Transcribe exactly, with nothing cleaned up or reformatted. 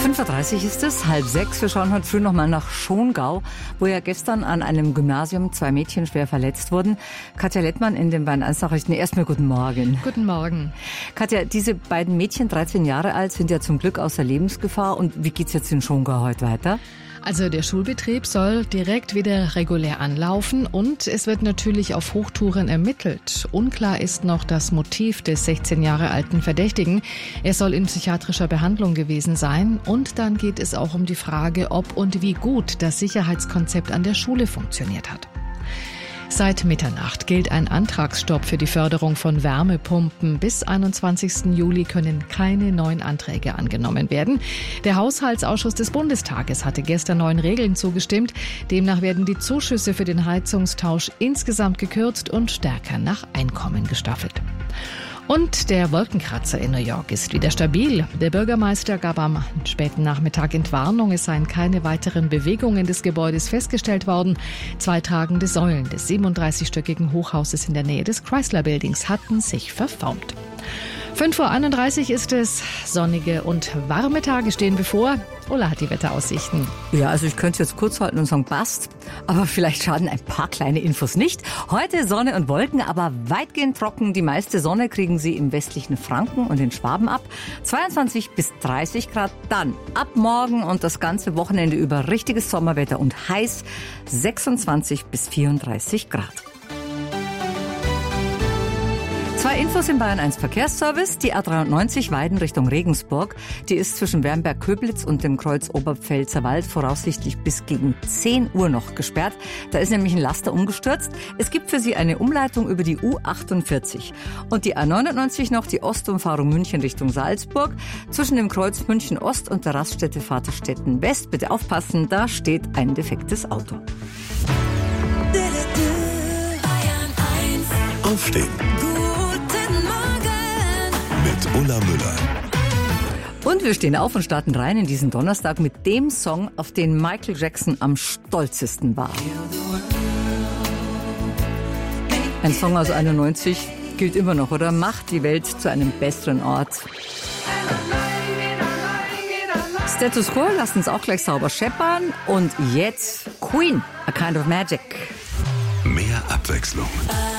fünf Uhr dreißig ist es, halb sechs. Wir schauen heute früh noch mal nach Schongau, wo ja gestern an einem Gymnasium zwei Mädchen schwer verletzt wurden. Katja Lettmann in den Bayern eins Nachrichten. Erstmal guten Morgen. Guten Morgen. Katja, diese beiden Mädchen, dreizehn Jahre alt, sind ja zum Glück außer Lebensgefahr. Und wie geht's jetzt in Schongau heute weiter? Also der Schulbetrieb soll direkt wieder regulär anlaufen und es wird natürlich auf Hochtouren ermittelt. Unklar ist noch das Motiv des sechzehn Jahre alten Verdächtigen. Er soll in psychiatrischer Behandlung gewesen sein. Und dann geht es auch um die Frage, ob und wie gut das Sicherheitskonzept an der Schule funktioniert hat. Seit Mitternacht gilt ein Antragsstopp für die Förderung von Wärmepumpen. Bis einundzwanzigsten Juli können keine neuen Anträge angenommen werden. Der Haushaltsausschuss des Bundestages hatte gestern neuen Regeln zugestimmt. Demnach werden die Zuschüsse für den Heizungstausch insgesamt gekürzt und stärker nach Einkommen gestaffelt. Und der Wolkenkratzer in New York ist wieder stabil. Der Bürgermeister gab am späten Nachmittag Entwarnung, es seien keine weiteren Bewegungen des Gebäudes festgestellt worden. Zwei tragende Säulen des siebenunddreißigstöckigen Hochhauses in der Nähe des Chrysler Buildings hatten sich verformt. fünf Uhr einunddreißig ist es. Sonnige und warme Tage stehen bevor. Ulla hat die Wetteraussichten. Ja, also ich könnte es jetzt kurz halten und sagen, passt. Aber vielleicht schaden ein paar kleine Infos nicht. Heute Sonne und Wolken, aber weitgehend trocken. Die meiste Sonne kriegen Sie im westlichen Franken und in Schwaben ab. zweiundzwanzig bis dreißig Grad. Dann ab morgen und das ganze Wochenende über richtiges Sommerwetter und heiß. sechsundzwanzig bis vierunddreißig Grad. Zwei Infos im Bayern eins Verkehrsservice. Die A dreiundneunzig Weiden Richtung Regensburg. Die ist zwischen Wernberg-Köblitz und dem Kreuz Oberpfälzer Wald voraussichtlich bis gegen zehn Uhr noch gesperrt. Da ist nämlich ein Laster umgestürzt. Es gibt für Sie eine Umleitung über die U achtundvierzig. Und die A neunundneunzig noch, die Ostumfahrung München Richtung Salzburg. Zwischen dem Kreuz München Ost und der Raststätte Vaterstetten West. Bitte aufpassen, da steht ein defektes Auto. Aufstehen. Mit Ulla Müller. Und wir stehen auf und starten rein in diesen Donnerstag mit dem Song, auf den Michael Jackson am stolzesten war. Ein Song aus einundneunzig gilt immer noch, oder? Macht die Welt zu einem besseren Ort. Status Quo, lasst uns auch gleich sauber scheppern. Und jetzt Queen, A Kind of Magic. Mehr Abwechslung.